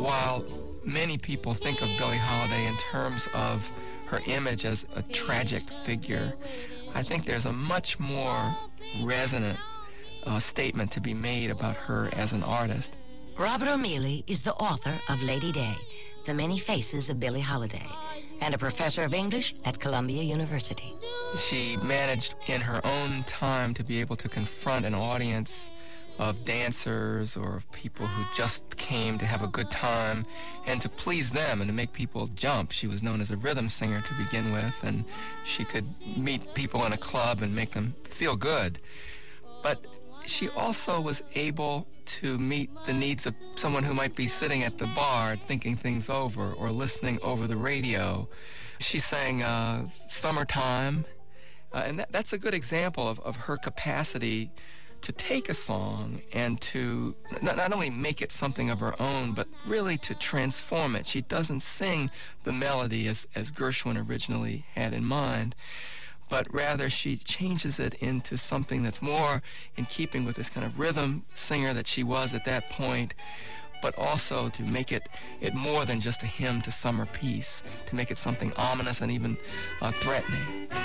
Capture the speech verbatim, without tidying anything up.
while many people think of Billie Holiday in terms of her image as a tragic figure, I think there's a much more resonant uh, statement to be made about her as an artist. Robert O'Meally is the author of Lady Day, The Many Faces of Billie Holiday, and a professor of English at Columbia University. She managed in her own time to be able to confront an audience of dancers or of people who just came to have a good time and to please them and to make people jump. She was known as a rhythm singer to begin with, and she could meet people in a club and make them feel good. But she also was able to meet the needs of someone who might be sitting at the bar thinking things over or listening over the radio. She sang uh, Summertime, uh, and that, that's a good example of, of her capacity to take a song and to not, not only make it something of her own, but really to transform it. She doesn't sing the melody as, as Gershwin originally had in mind, but rather she changes it into something that's more in keeping with this kind of rhythm singer that she was at that point, but also to make it, it more than just a hymn to summer peace, to make it something ominous and even uh, threatening.